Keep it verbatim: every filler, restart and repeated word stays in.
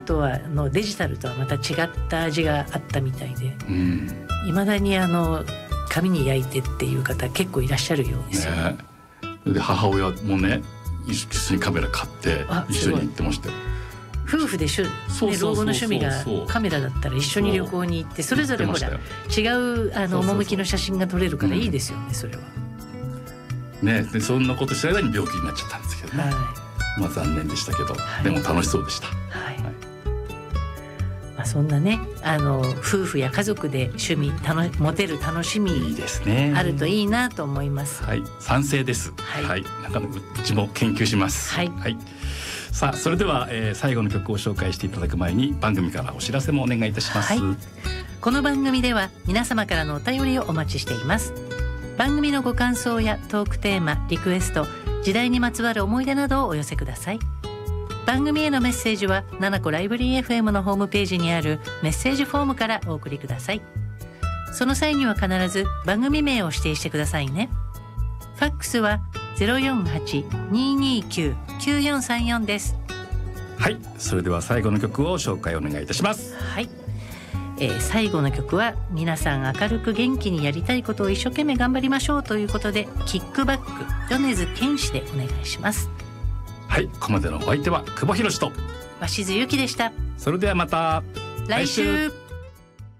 とはのデジタルとはまた違った味があったみたいで、 うん、 未だにあの紙に焼いてっていう方結構いらっしゃるようですよ、 ね、で母親もね一緒にカメラ買って一緒に行ってましたよ。 夫婦でしゅ、ね、老後の趣味がカメラだったら一緒に旅行に行ってそれぞれほら違うあの趣の写真が撮れるからいいですよね、うん、それはね。でそんなことした間に病気になっちゃったんですけどね、はい、まあ残念でしたけど、はい、でも楽しそうでした、はいはい。 まあ、そんなねあの夫婦や家族で趣味持てる楽しみいいですね、 あるといいなと思います。 はい、賛成です。はい、はい、なんかうちも研究します。 はい、 はい。さあそれでは、えー、最後の曲を紹介していただく前に番組からお知らせもお願いいたします。はい、 この番組では皆様からのお便りをお待ちしています。番組のご感想やトークテーマ、リクエスト、時代にまつわる思い出などをお寄せください。番組へのメッセージはななこライブリー エフエム のホームページにあるメッセージフォームからお送りください。その際には必ず番組名を指定してくださいね。ファックスは ゼロよんはち にーにーきゅう きゅうよんさんよん です。 はい、それでは最後の曲を紹介お願いいたします。 はい、えー、最後の曲は皆さん明るく元気にやりたいことを一生懸命頑張りましょうということで、キックバック米津玄師でお願いします。 はい、ここまでのお相手は久保宏と鷲津由紀でした。 それではまた来週。